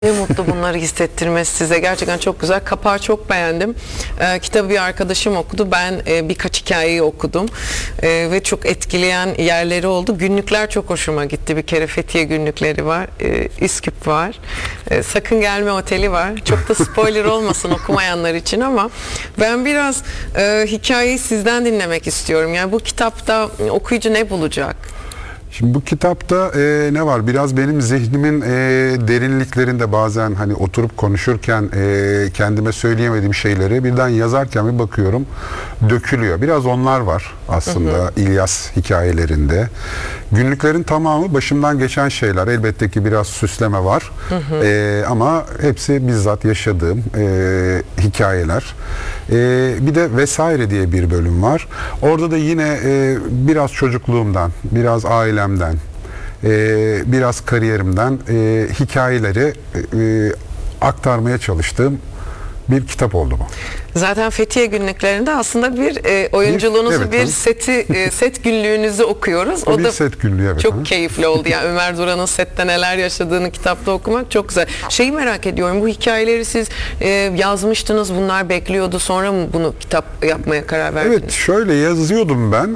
Ne mutlu bunları hissettirmesi size. Gerçekten çok güzel. Kapağı çok beğendim. Kitabı bir arkadaşım okudu. Ben birkaç hikayeyi okudum. Ve çok etkileyen yerleri oldu. Günlükler çok hoşuma gitti. Bir kere Fethiye günlükleri var. Üsküp var. Sakın Gelme Oteli var. Çok da spoiler olmasın okumayanlar için ama ben biraz hikayeyi sizden dinlemek istiyorum. Yani bu kitapta okuyucu ne bulacak? Şimdi bu kitapta ne var? Biraz benim zihnimin derinliklerinde bazen hani oturup konuşurken kendime söyleyemediğim şeyleri birden yazarken bir bakıyorum dökülüyor. Biraz onlar var aslında İlyas hikayelerinde. Günlüklerin tamamı başımdan geçen şeyler. Elbette ki biraz süsleme var. Ama hepsi bizzat yaşadığım hikayeler. Bir de Vesaire diye bir bölüm var. Orada da yine biraz çocukluğumdan, biraz ailemden, biraz kariyerimden hikayeleri aktarmaya çalıştığım bir kitap oldu bu. Zaten Fethiye günlüklerinde aslında bir oyunculuğunuzu, evet, bir set günlüğünüzü okuyoruz. O da set günlüğü, evet. Çok keyifli oldu. Yani Ömer Duran'ın sette neler yaşadığını kitapta okumak çok güzel. Şeyi merak ediyorum. Bu hikayeleri siz yazmıştınız. Bunlar bekliyordu. Sonra mı bunu kitap yapmaya karar verdiniz? Evet, şöyle yazıyordum ben.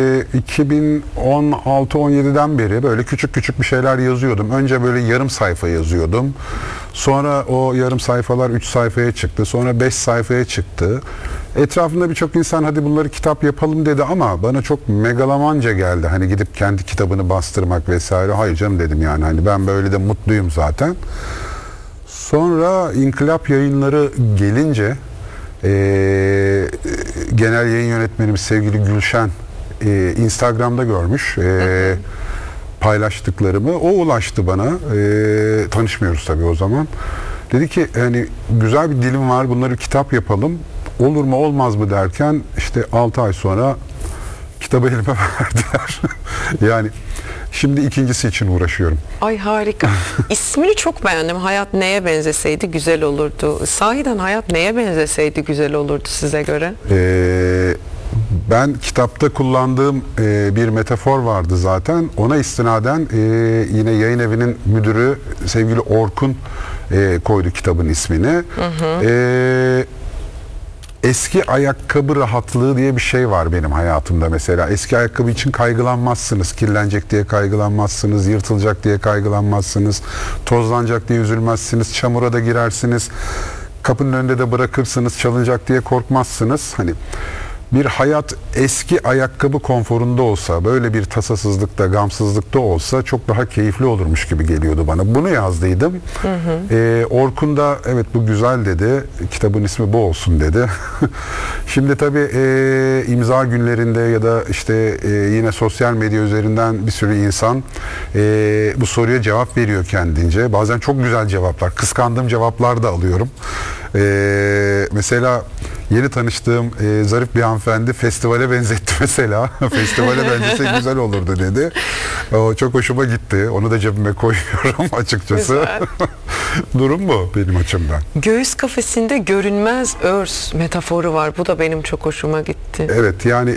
2016-17'den beri böyle küçük küçük bir şeyler yazıyordum. Önce böyle yarım sayfa yazıyordum. Sonra o yarım sayfalar 3 sayfaya çıktı. Sonra 5 sayfaya çıktı. Etrafında birçok insan hadi bunları kitap yapalım dedi ama bana çok megalomanca geldi. Hani gidip kendi kitabını bastırmak vesaire. Hayır canım dedim yani. Hani ben böyle de mutluyum zaten. Sonra İnkılap Yayınları gelince genel yayın yönetmenimiz sevgili Gülşen Instagram'da görmüş. Paylaştıklarımı. O ulaştı bana. Tanışmıyoruz tabii o zaman. Dedi ki hani güzel bir dilim var, bunları kitap yapalım. Olur mu olmaz mı derken işte 6 ay sonra kitabı elime verdiler. Yani şimdi ikincisi için uğraşıyorum. Ay harika. İsmini çok beğendim. Hayat neye benzeseydi güzel olurdu. Sahiden hayat neye benzeseydi güzel olurdu size göre? Ben kitapta kullandığım bir metafor vardı zaten. Ona istinaden yine yayın evinin müdürü sevgili Orkun koydu kitabın ismini. Eski ayakkabı rahatlığı diye bir şey var benim hayatımda mesela. Eski ayakkabı için kaygılanmazsınız. Kirlenecek diye kaygılanmazsınız. Yırtılacak diye kaygılanmazsınız. Tozlanacak diye üzülmezsiniz. Çamura da girersiniz. Kapının önünde de bırakırsınız. Çalınacak diye korkmazsınız. Hani bir hayat eski ayakkabı konforunda olsa, böyle bir tasasızlıkta, gamsızlıkta olsa çok daha keyifli olurmuş gibi geliyordu bana. Bunu yazdıydım. Orkun da evet bu güzel dedi. Kitabın ismi bu olsun dedi. Şimdi tabii imza günlerinde ya da işte yine sosyal medya üzerinden bir sürü insan bu soruya cevap veriyor kendince. Bazen çok güzel cevaplar, kıskandığım cevaplar da alıyorum. Mesela yeni tanıştığım zarif bir hanımefendi festivale benzetti mesela. Festivale benzese güzel olurdu dedi. O çok hoşuma gitti. Onu da cebime koyuyorum açıkçası. Durum bu benim açımdan. Göğüs kafesinde görünmez örs metaforu var. Bu da benim çok hoşuma gitti. Evet yani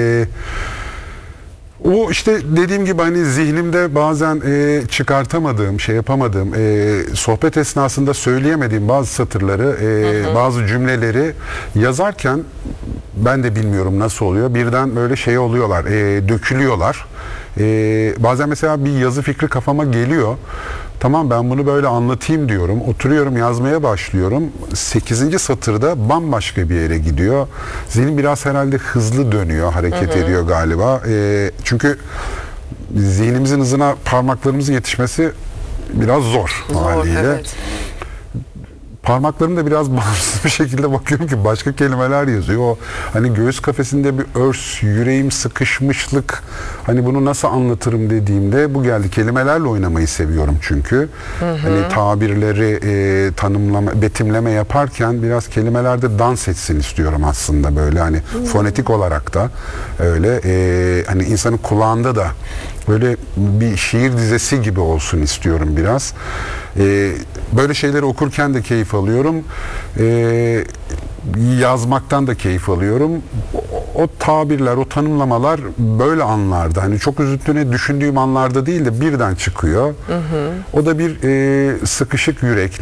o işte dediğim gibi hani zihnimde bazen çıkartamadığım, şey yapamadığım, sohbet esnasında söyleyemediğim bazı satırları, bazı cümleleri yazarken ben de bilmiyorum nasıl oluyor. Birden böyle şey oluyorlar, dökülüyorlar. Bazen mesela bir yazı fikri kafama geliyor. Tamam ben bunu böyle anlatayım diyorum. Oturuyorum yazmaya başlıyorum. 8. satırda bambaşka bir yere gidiyor. Zihnim biraz herhalde hızlı dönüyor, hareket ediyor galiba. Çünkü zihnimizin hızına parmaklarımızın yetişmesi biraz zor haliyle. Evet. Parmaklarım da biraz bağımsız bir şekilde bakıyorum ki başka kelimeler yazıyor. O hani göğüs kafesinde bir örs, yüreğim sıkışmışlık, hani bunu nasıl anlatırım dediğimde bu geldi. Kelimelerle oynamayı seviyorum çünkü. Hani tabirleri tanımlama, betimleme yaparken biraz kelimelerde dans etsin istiyorum aslında böyle hani fonetik olarak da öyle hani insanın kulağında da böyle bir şiir dizesi gibi olsun istiyorum biraz. Böyle şeyleri okurken de keyif alıyorum. Yazmaktan da keyif alıyorum. o tabirler, o tanımlamalar böyle anlarda, hani çok üzüntüne düşündüğüm anlarda değil de birden çıkıyor. O da bir sıkışık yürek,